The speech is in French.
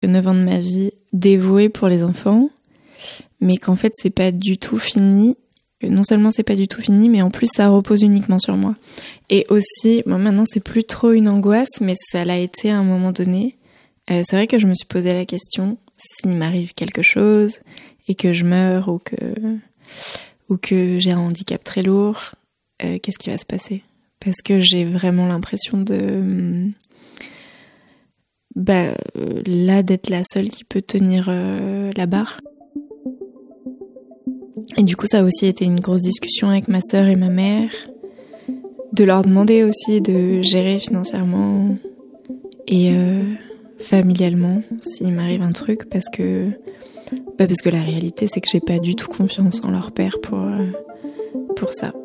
9 ans de ma vie dévouée pour les enfants, mais qu'en fait c'est pas du tout fini. Non seulement c'est pas du tout fini, mais en plus ça repose uniquement sur moi. Et aussi, bon, maintenant c'est plus trop une angoisse, mais ça l'a été à un moment donné. C'est vrai que je me suis posé la question, s'il m'arrive quelque chose et que je meurs ou que j'ai un handicap très lourd, qu'est-ce qui va se passer ? Parce que j'ai vraiment l'impression d'être la seule qui peut tenir la barre. Et du coup, ça a aussi été une grosse discussion avec ma sœur et ma mère, de leur demander aussi de gérer financièrement et familialement s'il m'arrive un truc, parce que la réalité, c'est que j'ai pas du tout confiance en leur père pour ça.